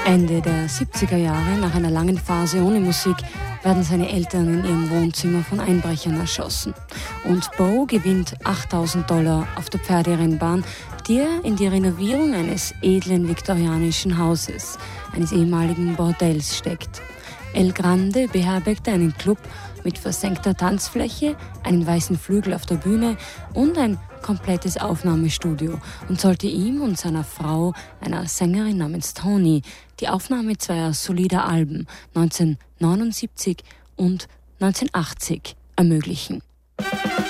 Ende der 70er Jahre, nach einer langen Phase ohne Musik, werden seine Eltern in ihrem Wohnzimmer von Einbrechern erschossen. Und Bo gewinnt $8.000 auf der Pferderennbahn, die er in die Renovierung eines edlen viktorianischen Hauses, eines ehemaligen Bordells steckt. El Grande beherbergte einen Club mit versenkter Tanzfläche, einen weißen Flügel auf der Bühne und ein komplettes Aufnahmestudio und sollte ihm und seiner Frau, einer Sängerin namens Toni, die Aufnahme zweier solider Alben 1979 und 1980 ermöglichen.